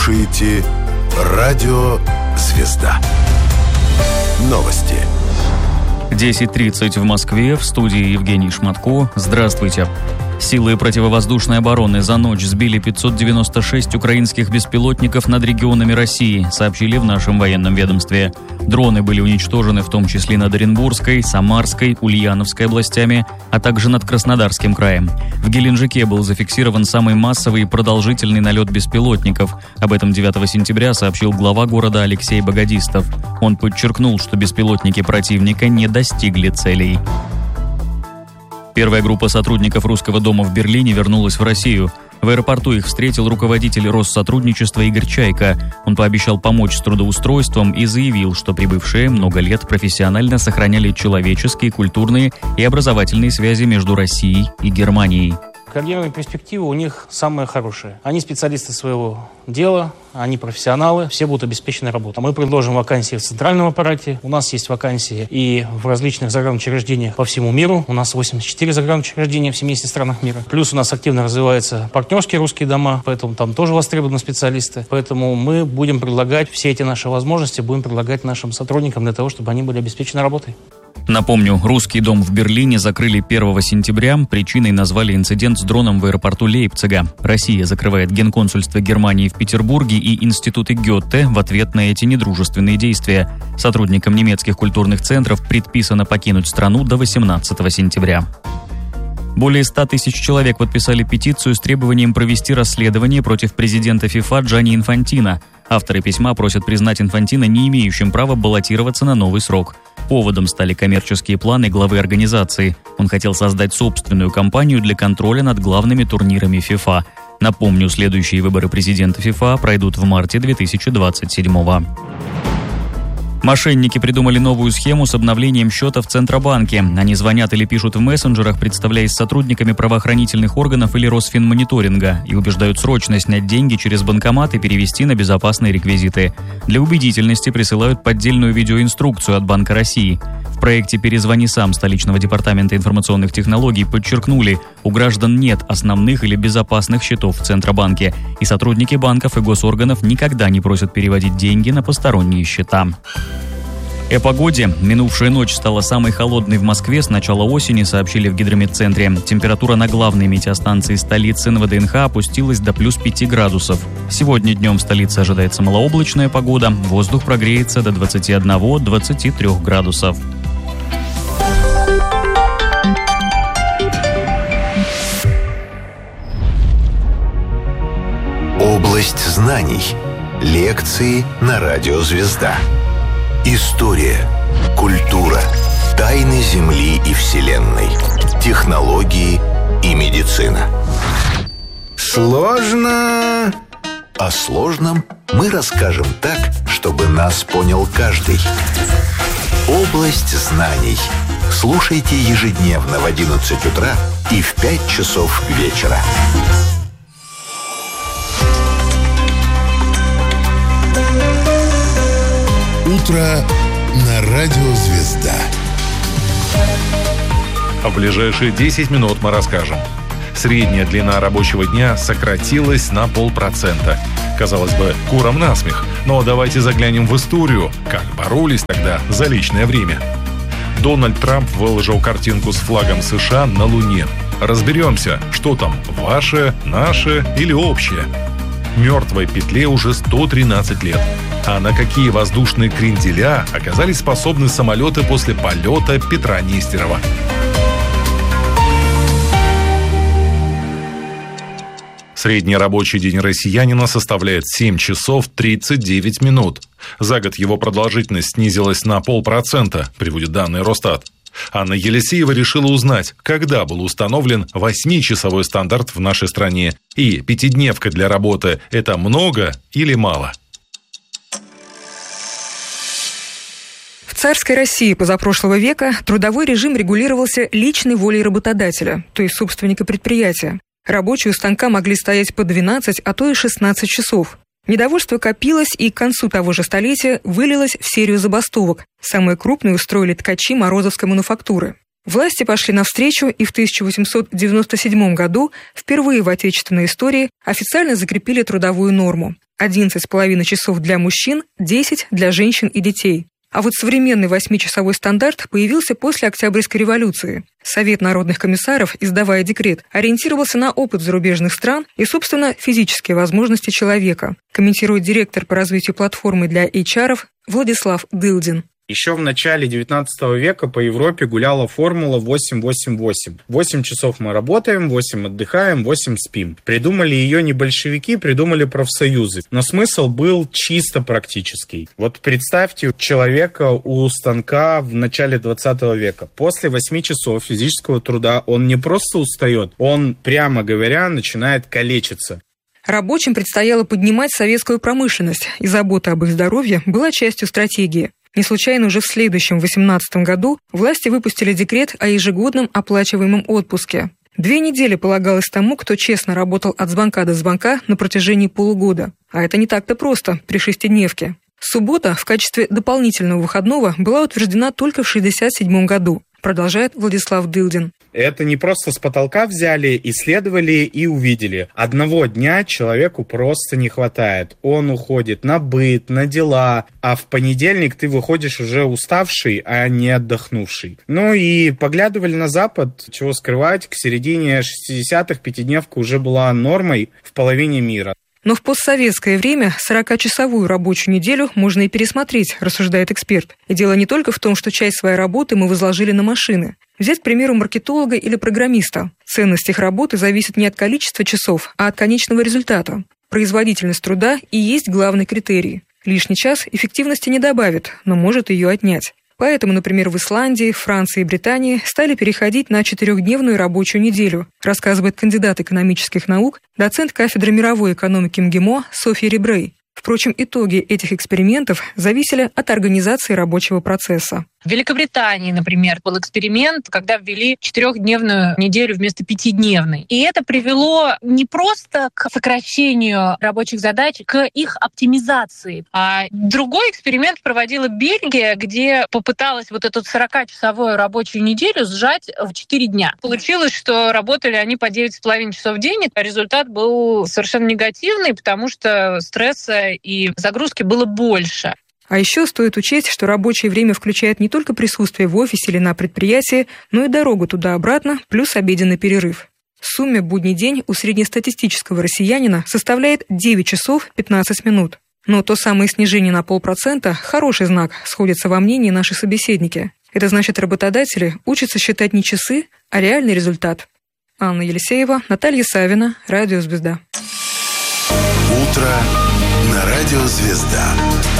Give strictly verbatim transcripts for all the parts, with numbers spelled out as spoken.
слушаете «Радио Звезда». Новости. десять тридцать в Москве, в студии Евгений Шматко. Здравствуйте. Силы противовоздушной обороны за ночь сбили пятьсот девяносто шесть украинских беспилотников над регионами России, сообщили в нашем военном ведомстве. Дроны были уничтожены в том числе над Оренбургской, Самарской, Ульяновской областями, а также над Краснодарским краем. В Геленджике был зафиксирован самый массовый и продолжительный налет беспилотников. Об этом девятого сентября сообщил глава города Алексей Богодистов. Он подчеркнул, что беспилотники противника не достигли целей. Первая группа сотрудников Русского дома в Берлине вернулась в Россию. В аэропорту их встретил руководитель Россотрудничества Игорь Чайка. Он пообещал помочь с трудоустройством и заявил, что прибывшие много лет профессионально сохраняли человеческие, культурные и образовательные связи между Россией и Германией. Карьерные перспективы у них самые хорошие. Они специалисты своего дела, они профессионалы, все будут обеспечены работой. Мы предложим вакансии в центральном аппарате, у нас есть вакансии и в различных загранучреждениях по всему миру. У нас восемьдесят четыре загранучреждения в семидесяти странах мира. Плюс у нас активно развиваются партнерские русские дома, поэтому там тоже востребованы специалисты. Поэтому мы будем предлагать все эти наши возможности, будем предлагать нашим сотрудникам для того, чтобы они были обеспечены работой. Напомню, Русский дом в Берлине закрыли первого сентября. Причиной назвали инцидент с дроном в аэропорту Лейпцига. Россия закрывает генконсульство Германии в Петербурге и институты Гёте в ответ на эти недружественные действия. Сотрудникам немецких культурных центров предписано покинуть страну до восемнадцатого сентября. Более ста тысяч человек подписали петицию с требованием провести расследование против президента ФИФА Джанни Инфантино. Авторы письма просят признать Инфантино не имеющим права баллотироваться на новый срок. Поводом стали коммерческие планы главы организации. Он хотел создать собственную компанию для контроля над главными турнирами ФИФА. Напомню, следующие выборы президента ФИФА пройдут в марте две тысячи двадцать седьмого. Мошенники придумали новую схему с обновлением счета в Центробанке. Они звонят или пишут в мессенджерах, представляясь сотрудниками правоохранительных органов или Росфинмониторинга, и убеждают срочно снять деньги через банкомат и перевести на безопасные реквизиты. Для убедительности присылают поддельную видеоинструкцию от Банка России. В проекте «Перезвони сам» столичного департамента информационных технологий подчеркнули, у граждан нет основных или безопасных счетов в Центробанке, и сотрудники банков и госорганов никогда не просят переводить деньги на посторонние счета. О погоде. Минувшая ночь стала самой холодной в Москве с начала осени, сообщили в гидрометцентре. Температура на главной метеостанции столицы эн вэ дэ эн ха опустилась до плюс пяти градусов. Сегодня днем в столице ожидается малооблачная погода. Воздух прогреется до двадцати одного - двадцати трёх градусов. Область знаний. Лекции на радио «Звезда». История, культура, тайны Земли и Вселенной, технологии и медицина. Сложно. О сложном мы расскажем так, чтобы нас понял каждый. Область знаний. Слушайте ежедневно в одиннадцать утра и в пять часов вечера. Утро на радио «Звезда». В ближайшие десять минут мы расскажем. Средняя длина рабочего дня сократилась на полпроцента. Казалось бы, курам насмех, но давайте заглянем в историю, как боролись тогда за личное время. Дональд Трамп выложил картинку с флагом США на Луне. Разберемся, что там, ваше, наше или общее. Мертвой петле уже сто тринадцать лет. А на какие воздушные кренделя оказались способны самолеты после полета Петра Нестерова? Средний рабочий день россиянина составляет семь часов тридцать девять минут. За год его продолжительность снизилась на полпроцента, приводит данные Росстат. Анна Елисеева решила узнать, когда был установлен восьмичасовой стандарт в нашей стране. И пятидневка для работы – это много или мало? В царской России позапрошлого века трудовой режим регулировался личной волей работодателя, то есть собственника предприятия. Рабочие у станка могли стоять по двенадцать, а то и шестнадцать часов. Недовольство копилось и к концу того же столетия вылилось в серию забастовок. Самые крупные устроили ткачи Морозовской мануфактуры. Власти пошли навстречу и в тысяча восемьсот девяносто седьмом году впервые в отечественной истории официально закрепили трудовую норму. одиннадцать с половиной часов для мужчин, десять для женщин и детей. А вот современный восьмичасовой стандарт появился после Октябрьской революции. Совет народных комиссаров, издавая декрет, ориентировался на опыт зарубежных стран и, собственно, физические возможности человека, комментирует директор по развитию платформы для эйч ар-ов Владислав Дылдин. Еще в начале девятнадцатого века по Европе гуляла формула восемь восемь восемь. восемь часов мы работаем, восемь отдыхаем, восемь спим. Придумали ее не большевики, придумали профсоюзы. Но смысл был чисто практический. Вот представьте человека у станка в начале двадцатого века. После восьми часов физического труда он не просто устает, он, прямо говоря, начинает калечиться. Рабочим предстояло поднимать советскую промышленность, и забота об их здоровье была частью стратегии. Не случайно уже в следующем, восемнадцатом году, власти выпустили декрет о ежегодном оплачиваемом отпуске. Две недели полагалось тому, кто честно работал от звонка до звонка на протяжении полугода. А это не так-то просто при шестидневке. Суббота в качестве дополнительного выходного была утверждена только в шестьдесят седьмом году, продолжает Владислав Дылдин. Это не просто с потолка взяли, исследовали и увидели. Одного дня человеку просто не хватает. Он уходит на быт, на дела, а в понедельник ты выходишь уже уставший, а не отдохнувший. Ну и поглядывали на Запад, чего скрывать, к середине шестидесятых пятидневка уже была нормой в половине мира. Но в постсоветское время сорокачасовую рабочую неделю можно и пересмотреть, рассуждает эксперт. И дело не только в том, что часть своей работы мы возложили на машины. Взять, к примеру, маркетолога или программиста. Ценность их работы зависит не от количества часов, а от конечного результата. Производительность труда и есть главный критерий. Лишний час эффективности не добавит, но может ее отнять. Поэтому, например, в Исландии, Франции и Британии стали переходить на четырехдневную рабочую неделю, рассказывает кандидат экономических наук, доцент кафедры мировой экономики МГИМО Софья Ребрей. Впрочем, итоги этих экспериментов зависели от организации рабочего процесса. В Великобритании, например, был эксперимент, когда ввели четырехдневную неделю вместо пятидневной. И это привело не просто к сокращению рабочих задач, к их оптимизации. А другой эксперимент проводила Бельгия, где попыталась вот эту сорокачасовую рабочую неделю сжать в четыре дня. Получилось, что работали они по девять с половиной часов в день, и результат был совершенно негативный, потому что стресса и загрузки было больше. А еще стоит учесть, что рабочее время включает не только присутствие в офисе или на предприятии, но и дорогу туда-обратно, плюс обеденный перерыв. В сумме будний день у среднестатистического россиянина составляет девять часов пятнадцать минут. Но то самое снижение на полпроцента – хороший знак, сходятся во мнении наши собеседники. Это значит, работодатели учатся считать не часы, а реальный результат. Анна Елисеева, Наталья Савина, Радио «Звезда». Утро на Радио «Звезда».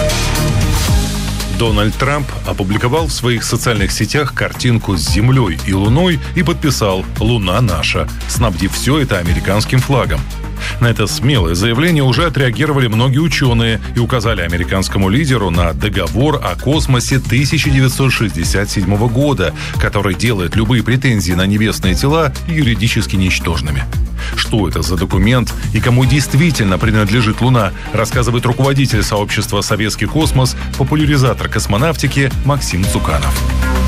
Дональд Трамп опубликовал в своих социальных сетях картинку с Землей и Луной и подписал «Луна наша», снабдив все это американским флагом. На это смелое заявление уже отреагировали многие ученые и указали американскому лидеру на договор о космосе тысяча девятьсот шестьдесят седьмого года, который делает любые претензии на небесные тела юридически ничтожными. Что это за документ и кому действительно принадлежит Луна, рассказывает руководитель сообщества «Советский космос», популяризатор космонавтики Максим Цуканов.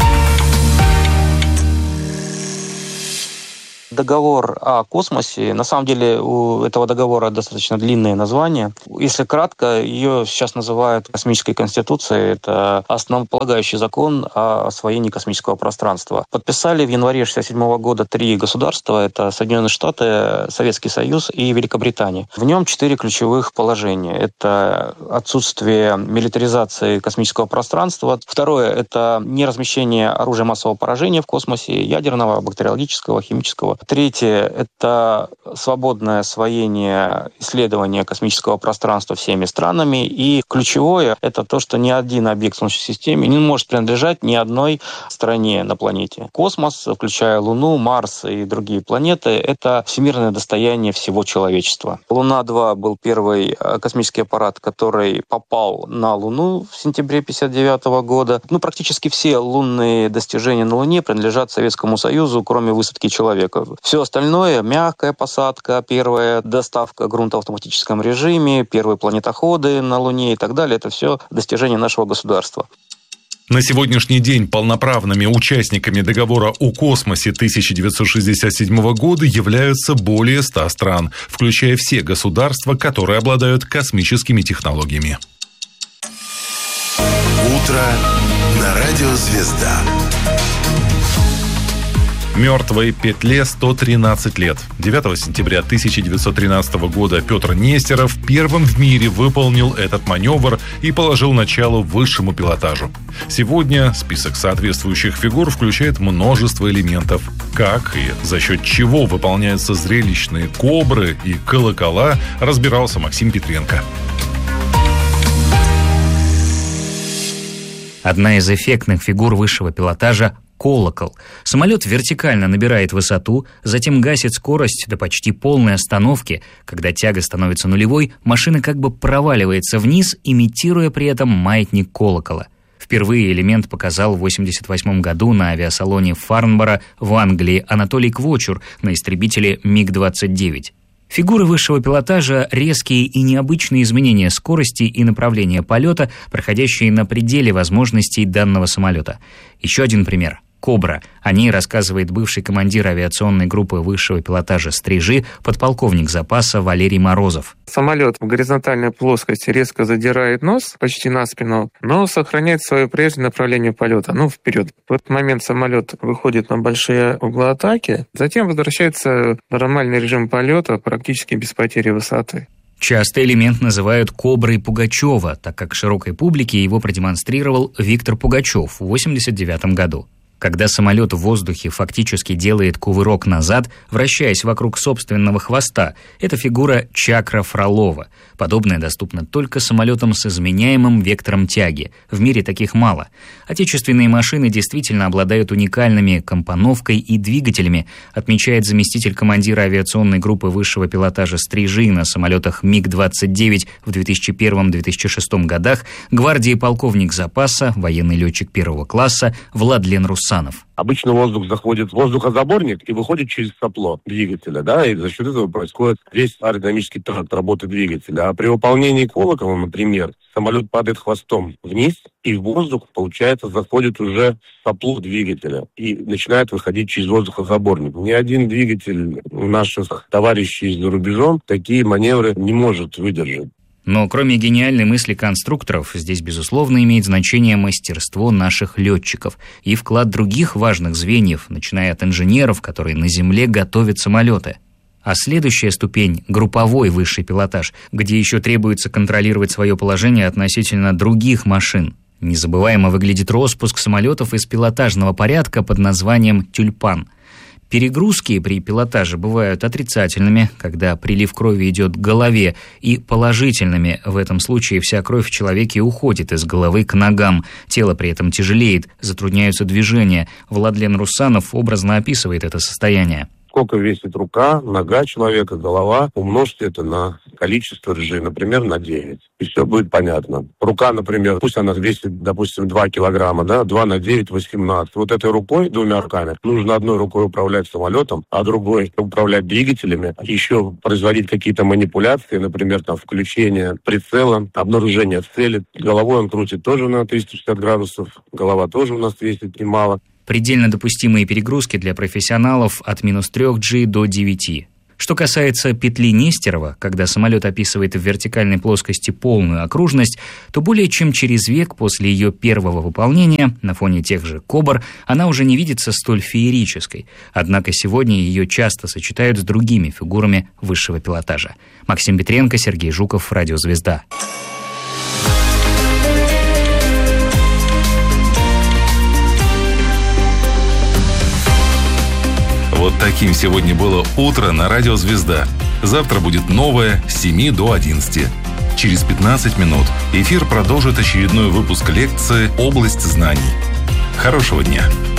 Договор о космосе, на самом деле у этого договора достаточно длинное название. Если кратко, ее сейчас называют космической конституцией. Это основополагающий закон о освоении космического пространства. Подписали в январе шестьдесят седьмого года три государства. Это Соединенные Штаты, Советский Союз и Великобритания. В нем четыре ключевых положения. Это отсутствие милитаризации космического пространства. Второе – это неразмещение оружия массового поражения в космосе, ядерного, бактериологического, химического. Третье – это свободное освоение исследования космического пространства всеми странами. И ключевое – это то, что ни один объект в Солнечной системе не может принадлежать ни одной стране на планете. Космос, включая Луну, Марс и другие планеты, это всемирное достояние всего человечества. Луна-два был первый космический аппарат, который попал на Луну в сентябре тысяча девятьсот пятьдесят девятого года. Ну, практически все лунные достижения на Луне принадлежат Советскому Союзу, кроме высадки человека. Все остальное – мягкая посадка, первая доставка грунта в автоматическом режиме, первые планетоходы на Луне и так далее – это все достижения нашего государства. На сегодняшний день полноправными участниками договора о космосе тысяча девятьсот шестьдесят седьмого года являются более ста стран, включая все государства, которые обладают космическими технологиями. Утро на радио «Звезда». Мертвой петле сто тринадцать лет. девятого сентября тысяча девятьсот тринадцатого года Петр Нестеров первым в мире выполнил этот маневр и положил начало высшему пилотажу. Сегодня список соответствующих фигур включает множество элементов. Как и за счет чего выполняются зрелищные кобры и колокола, разбирался Максим Петренко. Одна из эффектных фигур высшего пилотажа – колокол. Самолет вертикально набирает высоту, затем гасит скорость до почти полной остановки. Когда тяга становится нулевой, машина как бы проваливается вниз, имитируя при этом маятник колокола. Впервые элемент показал в восемьдесят восьмом году на авиасалоне Фарнборо в Англии Анатолий Квочур на истребителе миг двадцать девять. Фигуры высшего пилотажа – резкие и необычные изменения скорости и направления полета, проходящие на пределе возможностей данного самолета. Еще один пример – «Кобра». О ней рассказывает бывший командир авиационной группы высшего пилотажа «Стрижи», подполковник запаса Валерий Морозов. Самолет в горизонтальной плоскости резко задирает нос почти на спину, но сохраняет свое прежнее направление полета, ну, вперед. В этот момент самолет выходит на большие углы атаки, затем возвращается в нормальный режим полета практически без потери высоты. Часто элемент называют «коброй Пугачева», так как широкой публике его продемонстрировал Виктор Пугачев в восемьдесят девятом году. Когда самолет в воздухе фактически делает кувырок назад, вращаясь вокруг собственного хвоста, это фигура чакра Фролова. Подобное доступно только самолетам с изменяемым вектором тяги. В мире таких мало. Отечественные машины действительно обладают уникальными компоновкой и двигателями, отмечает заместитель командира авиационной группы высшего пилотажа «Стрижи» на самолетах миг двадцать девять в две тысячи первом — две тысячи шестом годах гвардии полковник запаса, военный летчик первого класса Владлен Русанов. Обычно воздух заходит в воздухозаборник и выходит через сопло двигателя, да, и за счет этого происходит весь аэродинамический тракт работы двигателя. А при выполнении колокола, например, самолет падает хвостом вниз, и в воздух, получается, заходит уже сопло двигателя и начинает выходить через воздухозаборник. Ни один двигатель наших товарищей за рубежом такие маневры не может выдержать. Но кроме гениальной мысли конструкторов, здесь, безусловно, имеет значение мастерство наших летчиков и вклад других важных звеньев, начиная от инженеров, которые на земле готовят самолеты. А следующая ступень – групповой высший пилотаж, где еще требуется контролировать свое положение относительно других машин. Незабываемо выглядит распуск самолетов из пилотажного порядка под названием «Тюльпан». Перегрузки при пилотаже бывают отрицательными, когда прилив крови идет к голове, и положительными. В этом случае вся кровь в человеке уходит из головы к ногам. Тело при этом тяжелеет, затрудняются движения. Владлен Русанов образно описывает это состояние. Сколько весит рука, нога человека, голова, умножьте это на количество ржи, например, на девять. И все будет понятно. Рука, например, пусть она весит, допустим, два килограмма, да, два на девять, восемнадцать. Вот этой рукой, двумя руками, нужно одной рукой управлять самолетом, а другой управлять двигателями, еще производить какие-то манипуляции, например, там, включение прицела, обнаружение цели. Головой он крутит тоже на триста шестьдесят градусов, голова тоже у нас весит немало. Предельно допустимые перегрузки для профессионалов от минус трех джи до девяти. Что касается петли Нестерова, когда самолет описывает в вертикальной плоскости полную окружность, то более чем через век после ее первого выполнения, на фоне тех же «Кобр», она уже не видится столь феерической. Однако сегодня ее часто сочетают с другими фигурами высшего пилотажа. Максим Петренко, Сергей Жуков, Радио «Звезда». Вот таким сегодня было утро на Радио «Звезда». Завтра будет новое с семи до одиннадцати. Через пятнадцать минут эфир продолжит очередной выпуск лекции «Область знаний». Хорошего дня!